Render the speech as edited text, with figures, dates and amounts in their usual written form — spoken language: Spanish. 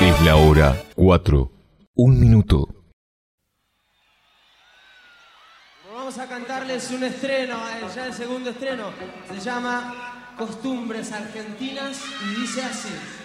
Es la hora 4, 1 minuto. Vamos a cantarles un estreno, ya el segundo estreno. Se llama Costumbres Argentinas y dice así.